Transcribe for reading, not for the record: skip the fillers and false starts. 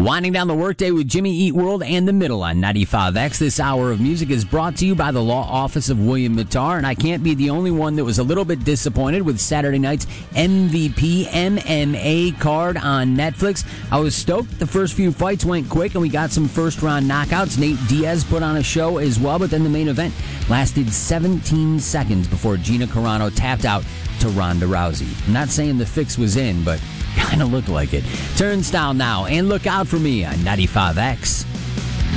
Winding down the workday with Jimmy Eat World and The Middle on 95X. This hour of music is brought to you by the law office of William Mattar, and I can't be the only one that was a little bit disappointed with Saturday night's MVP MMA card on Netflix. I was stoked. The first few fights went quick, and we got some first-round knockouts. Nate Diaz put on a show as well, but then the main event lasted 17 seconds before Gina Carano tapped out to Ronda Rousey. I'm not saying the fix was in, but kind of looked like it. Turnstile now, and look out for me on 95X.